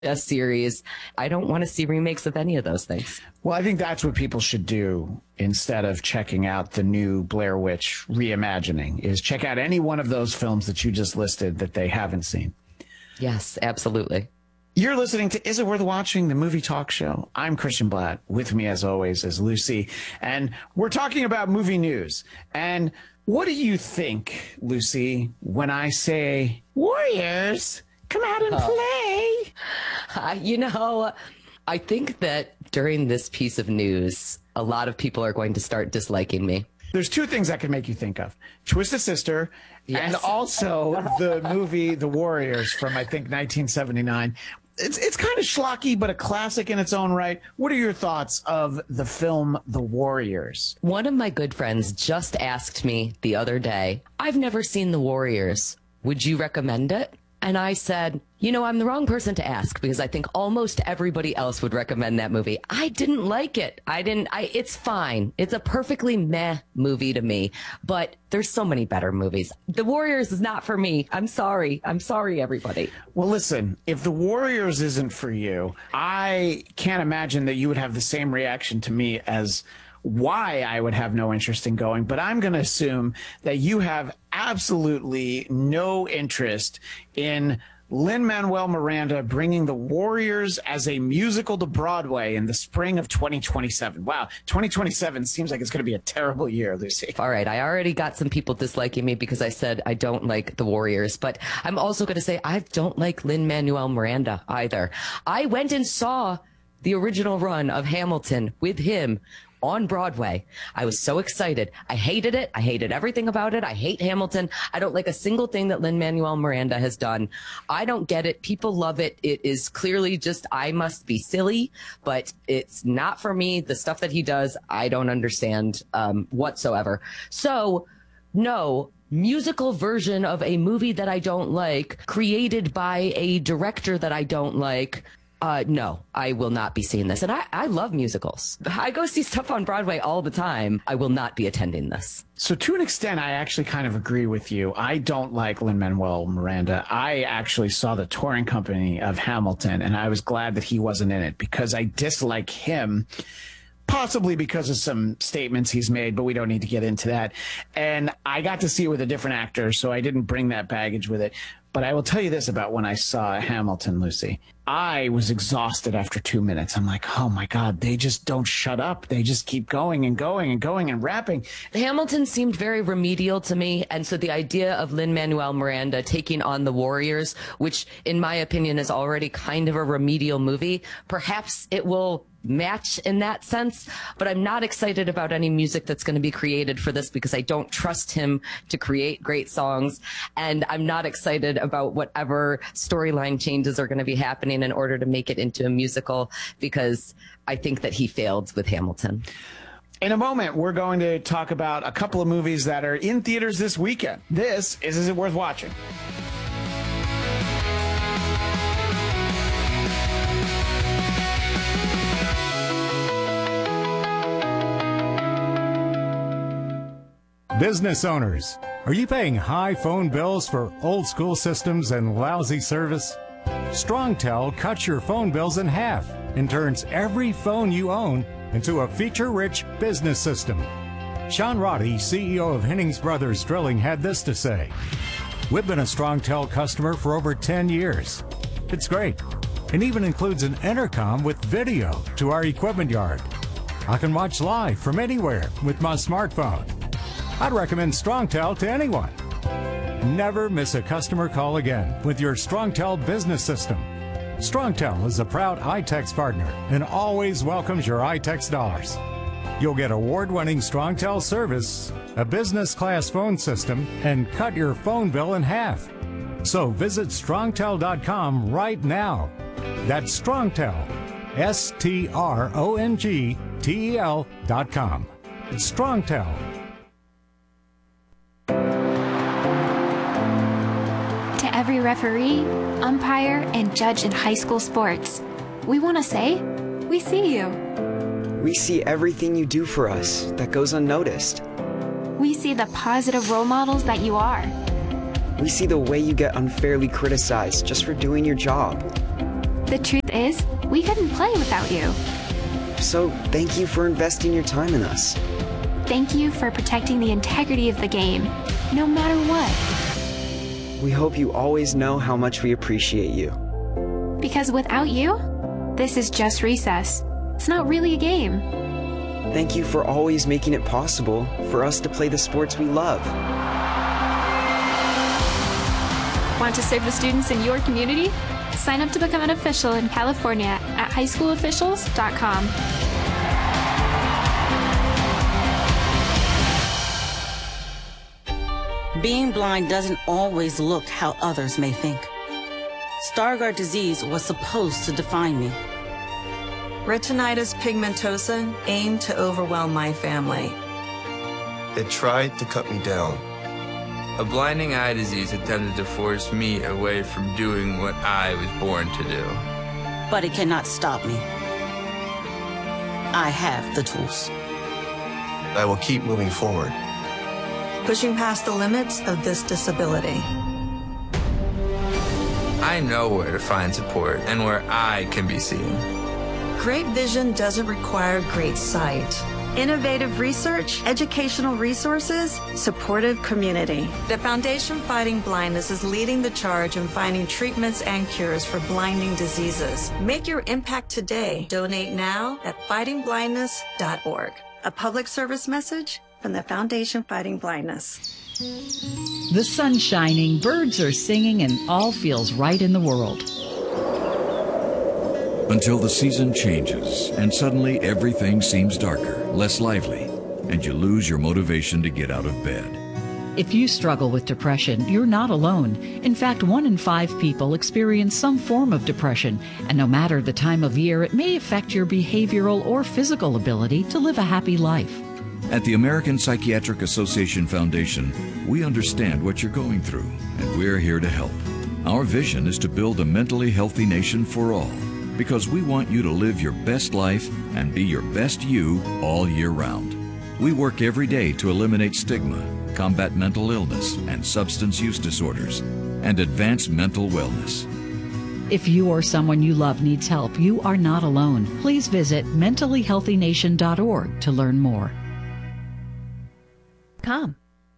a series. I don't want to see remakes of any of those things. Well, I think that's what people should do instead of checking out the new Blair Witch reimagining, is check out any one of those films that you just listed that they haven't seen. Yes, absolutely. You're listening to Is It Worth Watching, the movie talk show. I'm Christian Blatt. With me, as always, is Lucy. And we're talking about movie news. And what do you think, Lucy, when I say, Warriors, come out and play? I think that during this piece of news, a lot of people are going to start disliking me. There's two things I can make you think of. Twisted Sister, yes, and also the movie The Warriors from, I think, 1979. It's kind of schlocky, but a classic in its own right. What are your thoughts of the film The Warriors? One of my good friends just asked me the other day, I've never seen The Warriors. Would you recommend it? And I said, I'm the wrong person to ask because I think almost everybody else would recommend that movie. I didn't like it. It's fine. It's a perfectly meh movie to me, but there's so many better movies. The Warriors is not for me. I'm sorry. I'm sorry, everybody. Well, listen, if The Warriors isn't for you, I can't imagine that you would have the same reaction to me as why I would have no interest in going, but I'm going to assume that you have absolutely no interest in Lin-Manuel Miranda bringing The Warriors as a musical to Broadway in the spring of 2027. Wow, 2027 seems like it's going to be a terrible year, Lucy. All right, I already got some people disliking me because I said I don't like The Warriors, but I'm also going to say I don't like Lin-Manuel Miranda either. I went and saw the original run of Hamilton with him on Broadway. I was so excited. I hated it. I hated everything about it. I hate Hamilton. I don't like a single thing that Lin-Manuel Miranda has done. I don't get it. People love it. It is clearly just, I must be silly, but it's not for me. The stuff that he does, I don't understand whatsoever. So, no, musical version of a movie that I don't like, created by a director that I don't like. No, I will not be seeing this. And I love musicals. I go see stuff on Broadway all the time. I will not be attending this. So to an extent, I actually kind of agree with you. I don't like Lin-Manuel Miranda. I actually saw the touring company of Hamilton, and I was glad that he wasn't in it because I dislike him, possibly because of some statements he's made, but we don't need to get into that. And I got to see it with a different actor, so I didn't bring that baggage with it. But I will tell you this about when I saw Hamilton, Lucy. I was exhausted after 2 minutes. I'm like, oh my God, they just don't shut up. They just keep going and going and going and rapping. Hamilton seemed very remedial to me. And so the idea of Lin-Manuel Miranda taking on The Warriors, which in my opinion is already kind of a remedial movie, perhaps it will match in that sense, but I'm not excited about any music that's going to be created for this because I don't trust him to create great songs, and I'm not excited about whatever storyline changes are going to be happening in order to make it into a musical because I think that he failed with Hamilton. In a moment, we're going to talk about a couple of movies that are in theaters this weekend. This is It Worth Watching? Business owners, are you paying high phone bills for old school systems and lousy service? StrongTel cuts your phone bills in half and turns every phone you own into a feature-rich business system. Sean Roddy, CEO of Hennings Brothers Drilling, had this to say: "We've been a StrongTel customer for over 10 years. It's great. It even includes an intercom with video to our equipment yard. I can watch live from anywhere with my smartphone. I'd recommend StrongTel to anyone. Never miss a customer call again with your StrongTel business system. StrongTel is a proud iTex partner and always welcomes your iTex dollars. You'll get award-winning StrongTel service, a business-class phone system, and cut your phone bill in half. So visit StrongTel.com right now. That's StrongTel, StrongTel.com. It's StrongTel. Every referee, umpire, and judge in high school sports, we want to say, we see you. We see everything you do for us that goes unnoticed. We see the positive role models that you are. We see the way you get unfairly criticized just for doing your job. The truth is, we couldn't play without you. So thank you for investing your time in us. Thank you for protecting the integrity of the game, no matter what. We hope you always know how much we appreciate you. Because without you, this is just recess. It's not really a game. Thank you for always making it possible for us to play the sports we love. Want to serve the students in your community? Sign up to become an official in California at highschoolofficials.com. Being blind doesn't always look how others may think. Stargardt disease was supposed to define me. Retinitis pigmentosa aimed to overwhelm my family. It tried to cut me down. A blinding eye disease attempted to force me away from doing what I was born to do. But it cannot stop me. I have the tools. I will keep moving forward. Pushing past the limits of this disability. I know where to find support and where I can be seen. Great vision doesn't require great sight. Innovative research, educational resources, supportive community. The Foundation Fighting Blindness is leading the charge in finding treatments and cures for blinding diseases. Make your impact today. Donate now at fightingblindness.org. A public service message from the Foundation Fighting Blindness. The sun's shining, birds are singing, and all feels right in the world. Until the season changes and suddenly everything seems darker, less lively, and you lose your motivation to get out of bed. If you struggle with depression, you're not alone. In fact, 1 in 5 people experience some form of depression, and no matter the time of year, it may affect your behavioral or physical ability to live a happy life. At the American Psychiatric Association Foundation, we understand what you're going through, and we're here to help. Our vision is to build a mentally healthy nation for all, because we want you to live your best life and be your best you all year round. We work every day to eliminate stigma, combat mental illness and substance use disorders, and advance mental wellness. If you or someone you love needs help, you are not alone. Please visit mentallyhealthynation.org to learn more. Come.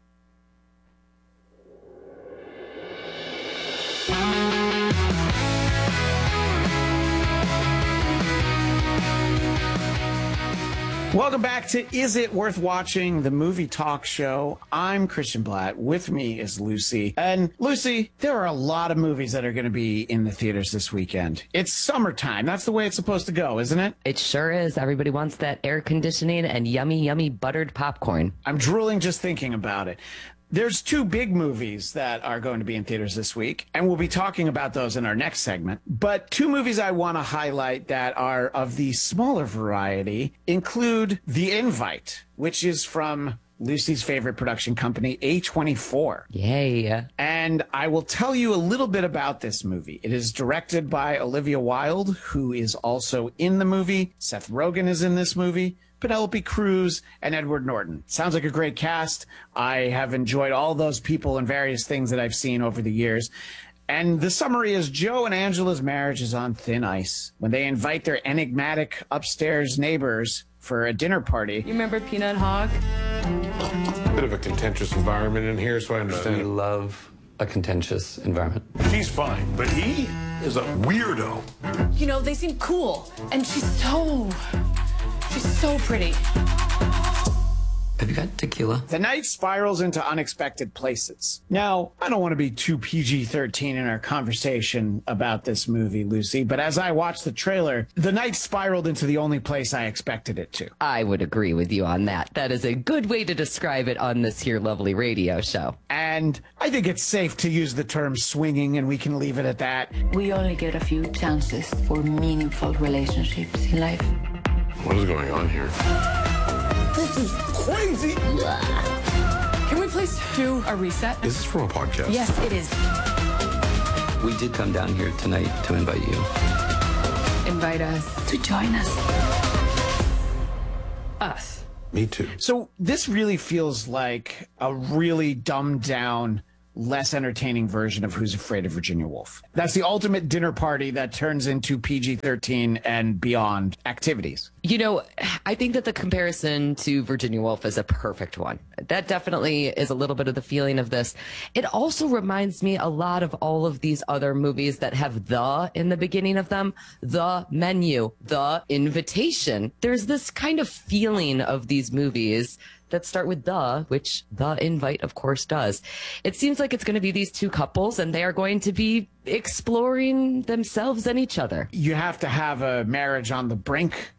Welcome back to Is It Worth Watching, the movie talk show. I'm Christian Blatt. With me is Lucy. And Lucy, there are a lot of movies that are going to be in the theaters this weekend. It's summertime. That's the way it's supposed to go, isn't it? It sure is. Everybody wants that air conditioning and yummy, yummy buttered popcorn. I'm drooling just thinking about it. There's 2 big movies that are going to be in theaters this week, and we'll be talking about those in our next segment. But 2 movies I want to highlight that are of the smaller variety include The Invite, which is from Lucy's favorite production company, A24. Yay. And I will tell you a little bit about this movie. It is directed by Olivia Wilde, who is also in the movie. Seth Rogen is in this movie. Penelope Cruz, and Edward Norton. Sounds like a great cast. I have enjoyed all those people and various things that I've seen over the years. And the summary is Joe and Angela's marriage is on thin ice when they invite their enigmatic upstairs neighbors for a dinner party. You remember Peanut Hog? Bit of a contentious environment in here, so I understand. We love a contentious environment. She's fine, but he is a weirdo. You know, they seem cool, and she's so pretty. Have you got tequila? The night spirals into unexpected places. Now, I don't want to be too PG-13 in our conversation about this movie, Lucy, but as I watched the trailer, the night spiraled into the only place I expected it to. I would agree with you on that. That is a good way to describe it on this here lovely radio show. And I think it's safe to use the term swinging, and we can leave it at that. We only get a few chances for meaningful relationships in life. What is going on here? This is crazy. Can we please do a reset? Is this from a podcast? Yes, it is. We did come down here tonight to invite you. Invite us. To join us. Us. Me too. So this really feels like a really dumbed down less entertaining version of Who's Afraid of Virginia Woolf. That's the ultimate dinner party that turns into PG-13 and beyond activities. You know, I think that the comparison to Virginia Woolf is a perfect one. That definitely is a little bit of the feeling of this. It also reminds me a lot of all of these other movies that have the in the beginning of them, the menu, the invitation. There's this kind of feeling of these movies that start with the, which The Invite, of course, does. It seems like it's going to be these two couples, and they are going to be exploring themselves and each other. You have to have a marriage on the brink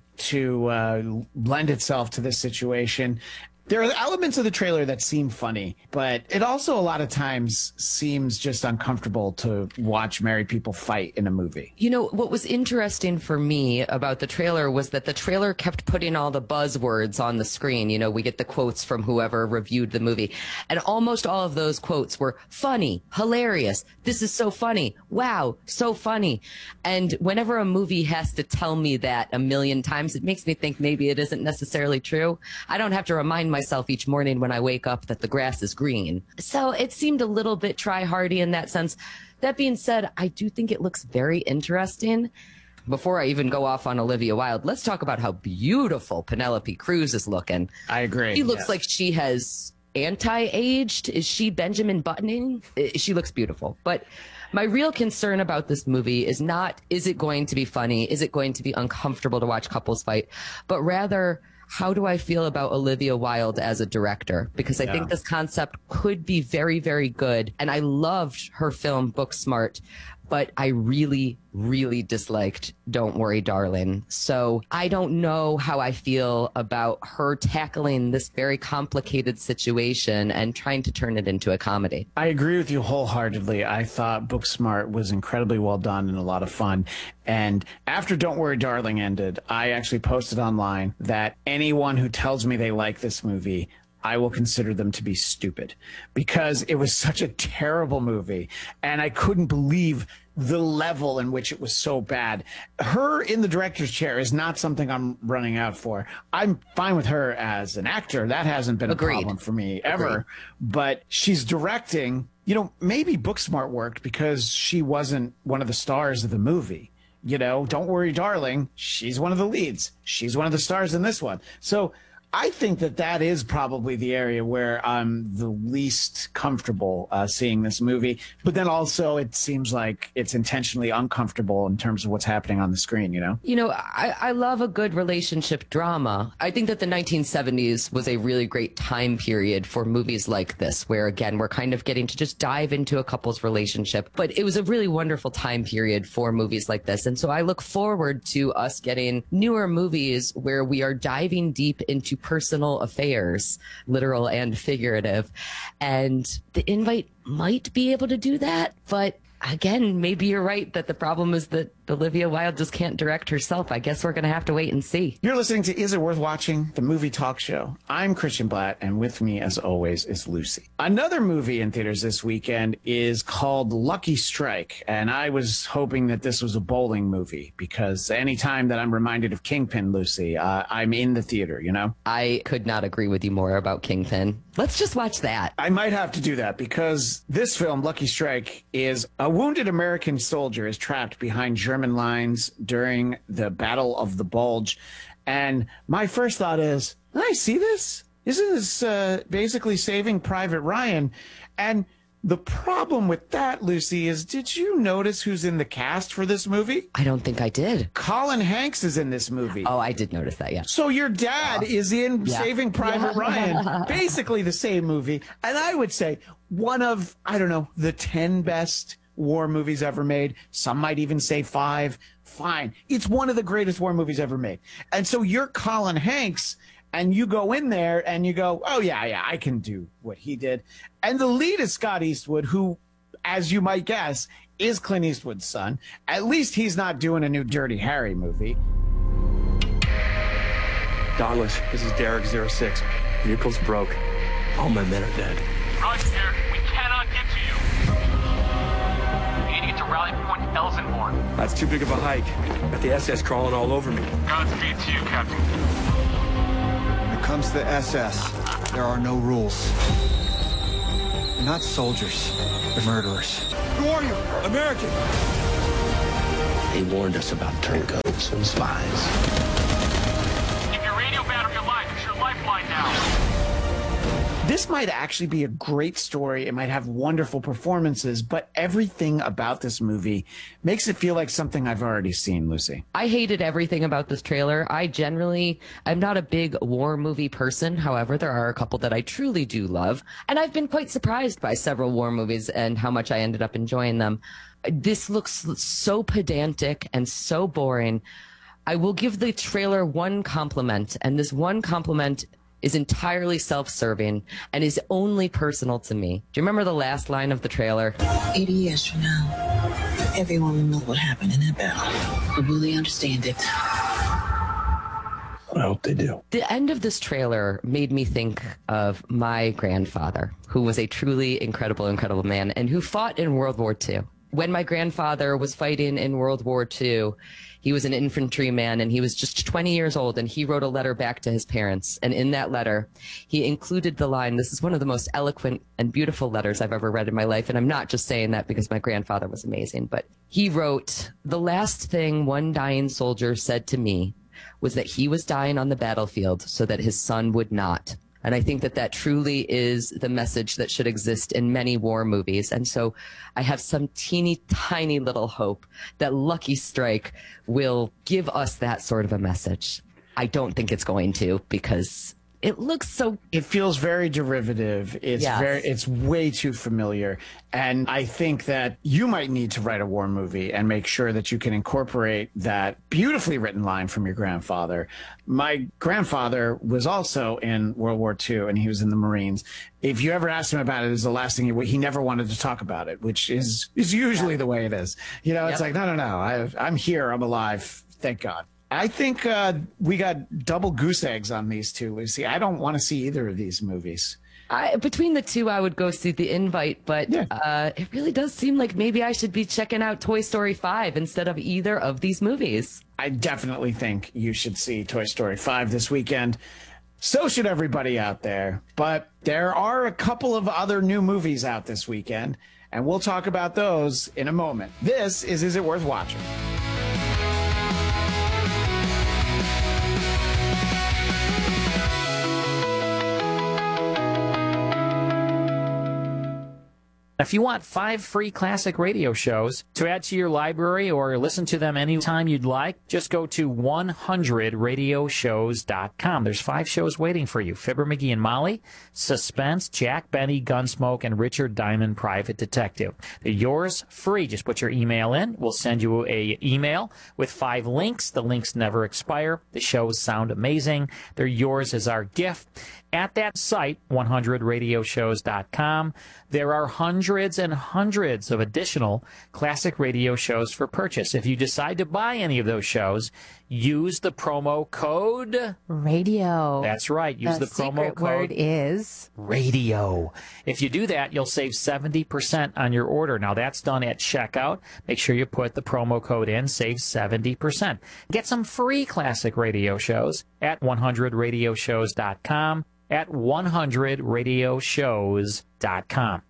to lend itself to this situation. There are elements of the trailer that seem funny, but it also a lot of times seems just uncomfortable to watch married people fight in a movie. You know, what was interesting for me about the trailer was that the trailer kept putting all the buzzwords on the screen. You know, we get the quotes from whoever reviewed the movie, and almost all of those quotes were funny, hilarious, this is so funny, wow, so funny. And whenever a movie has to tell me that a million times, it makes me think maybe it isn't necessarily true. I don't have to remind myself each morning when I wake up that the grass is green. So it seemed a little bit try-hardy in that sense. That being said, I do think it looks very interesting. Before I even go off on Olivia Wilde, let's talk about how beautiful Penelope Cruz is looking. I agree. She looks like she has anti-aged. Is she Benjamin Buttoning? She looks beautiful. But my real concern about this movie is not, is it going to be funny? Is it going to be uncomfortable to watch couples fight? But rather, how do I feel about Olivia Wilde as a director? Because I think this concept could be very, very good. And I loved her film Booksmart, but I really, really disliked Don't Worry, Darling. So I don't know how I feel about her tackling this very complicated situation and trying to turn it into a comedy. I agree with you wholeheartedly. I thought Booksmart was incredibly well done and a lot of fun. And after Don't Worry, Darling ended, I actually posted online that anyone who tells me they like this movie, I will consider them to be stupid, because it was such a terrible movie. And I couldn't believe the level in which it was so bad. Her in the director's chair is not something I'm running out for. I'm fine with her as an actor. That hasn't been a problem for me ever. Agreed. But she's directing, you know, maybe Booksmart worked because she wasn't one of the stars of the movie. You know, Don't Worry, Darling, she's one of the leads. She's one of the stars in this one. So I think that that is probably the area where I'm the least comfortable seeing this movie. But then also it seems like it's intentionally uncomfortable in terms of what's happening on the screen, you know? You know, I love a good relationship drama. I think that the 1970s was a really great time period for movies like this, where, again, we're kind of getting to just dive into a couple's relationship. But it was a really wonderful time period for movies like this. And so I look forward to us getting newer movies where we are diving deep into personal affairs, literal and figurative. And The Invite might be able to do that, but again, maybe you're right that the problem is that Olivia Wilde just can't direct herself. I guess we're going to have to wait and see. You're listening to Is It Worth Watching? The Movie Talk Show. I'm Christian Blatt, and with me, as always, is Lucy. Another movie in theaters this weekend is called Lucky Strike, and I was hoping that this was a bowling movie, because anytime that I'm reminded of Kingpin, Lucy, I'm in the theater, you know? I could not agree with you more about Kingpin. Let's just watch that. I might have to do that, because this film, Lucky Strike, is a wounded American soldier is trapped behind German lines during the Battle of the Bulge. And my first thought is, did I see this? Isn't this basically Saving Private Ryan? And the problem with that, Lucy, is did you notice who's in the cast for this movie? I don't think I did. Colin Hanks is in this movie. Oh, I did notice that, yeah. So your dad is in Saving Private Ryan, basically the same movie. And I would say one of, I don't know, the 10 best war movies ever made. Some might even say 5. Fine. It's one of the greatest war movies ever made. And so you're Colin Hanks, and you go in there and you go, oh, yeah, I can do what he did. And the lead is Scott Eastwood, who, as you might guess, is Clint Eastwood's son. At least he's not doing a new Dirty Harry movie. Douglas, this is Derek 06. Vehicle's broke. All my men are dead. Roger, Derek. We cannot get to you. We need to get to Rally Point Elsenborn. That's too big of a hike. Got the SS crawling all over me. Godspeed to you, Captain. When it comes to the SS, there are no rules. They're not soldiers. They're murderers. Who are you? American. They warned us about turncoats and spies. Keep your radio battery alive. It's your lifeline now. This might actually be a great story. It might have wonderful performances, but everything about this movie makes it feel like something I've already seen, Lucy. I hated everything about this trailer. I'm not a big war movie person. However, there are a couple that I truly do love. And I've been quite surprised by several war movies and how much I ended up enjoying them. This looks so pedantic and so boring. I will give the trailer one compliment, and this one compliment is entirely self-serving and is only personal to me. Do you remember the last line of the trailer? 80 years from now, everyone will know what happened in that battle. We really understand it. I hope they do. The end of this trailer made me think of my grandfather, who was a truly incredible, incredible man and who fought in World War II. When my grandfather was fighting in World War II, he was an infantryman and he was just 20 years old, and he wrote a letter back to his parents. And in that letter, he included the line, this is one of the most eloquent and beautiful letters I've ever read in my life. And I'm not just saying that because my grandfather was amazing, but he wrote, "The last thing one dying soldier said to me was that he was dying on the battlefield so that his son would not." And I think that that truly is the message that should exist in many war movies. And so I have some teeny tiny little hope that Lucky Strike will give us that sort of a message. I don't think it's going to, because it looks so... It feels very derivative. It's it's way too familiar. And I think that you might need to write a war movie and make sure that you can incorporate that beautifully written line from your grandfather. My grandfather was also in World War II, and he was in the Marines. If you ever asked him about it, it was the last thing he never wanted to talk about it, which is usually the way it is. You know, it's like, no, I'm here, I'm alive, thank God. I think we got double goose eggs on these two, Lucy. I don't want to see either of these movies. Between the two, I would go see The Invite, but it really does seem like maybe I should be checking out Toy Story 5 instead of either of these movies. I definitely think you should see Toy Story 5 this weekend. So should everybody out there. But there are a couple of other new movies out this weekend, and we'll talk about those in a moment. This is It Worth Watching? If you want 5 free classic radio shows to add to your library or listen to them anytime you'd like, just go to 100radioshows.com. There's 5 shows waiting for you. Fibber McGee and Molly, Suspense, Jack Benny, Gunsmoke, and Richard Diamond, Private Detective. They're yours free. Just put your email in. We'll send you an email with 5 links. The links never expire. The shows sound amazing. They're yours as our gift. At that site, 100radioshows.com, there are hundreds and hundreds of additional classic radio shows for purchase. If you decide to buy any of those shows, use the promo code radio. That's right. Use the promo code. The word is radio. If you do that, you'll save 70% on your order. Now, that's done at checkout. Make sure you put the promo code in. Save 70%. Get some free classic radio shows at 100radioshows.com. At 100radioshows.com.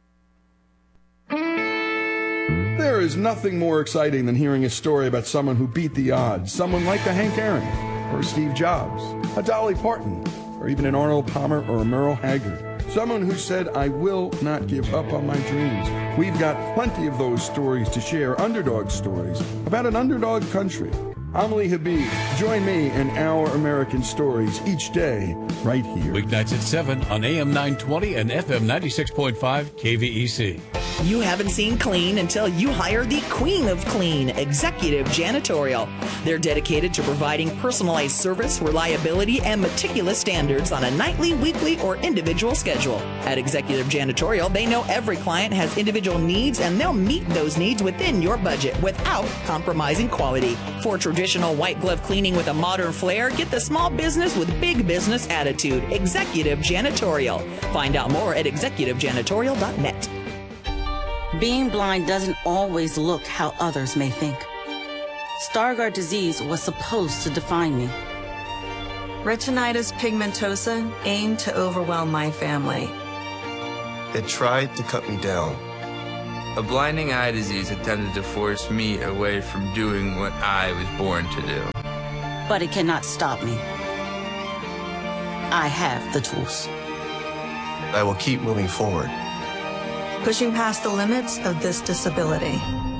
There is nothing more exciting than hearing a story about someone who beat the odds. Someone like a Hank Aaron, or a Steve Jobs, a Dolly Parton, or even an Arnold Palmer or a Merle Haggard. Someone who said, I will not give up on my dreams. We've got plenty of those stories to share, underdog stories, about an underdog country. I'm Lee Habib. Join me in Our American Stories each day, right here. Weeknights at 7 on AM 920 and FM 96.5 KVEC. You haven't seen clean until you hire the Queen of Clean, Executive Janitorial. They're dedicated to providing personalized service, reliability, and meticulous standards on a nightly, weekly, or individual schedule. At Executive Janitorial, they know every client has individual needs, and they'll meet those needs within your budget without compromising quality. For traditional white glove cleaning with a modern flair, get the small business with big business attitude. Executive Janitorial. Find out more at executivejanitorial.net. Being blind doesn't always look how others may think. Stargardt disease was supposed to define me. Retinitis pigmentosa aimed to overwhelm my family. It tried to cut me down. A blinding eye disease attempted to force me away from doing what I was born to do. But it cannot stop me. I have the tools. I will keep moving forward. Pushing past the limits of this disability.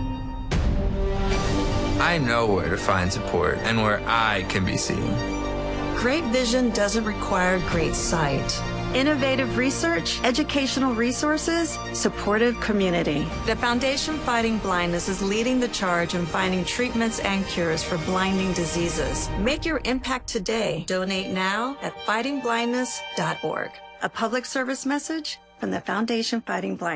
I know where to find support and where I can be seen. Great vision doesn't require great sight. Innovative research, educational resources, supportive community. The Foundation Fighting Blindness is leading the charge in finding treatments and cures for blinding diseases. Make your impact today. Donate now at fightingblindness.org. A public service message from the Foundation Fighting Blindness.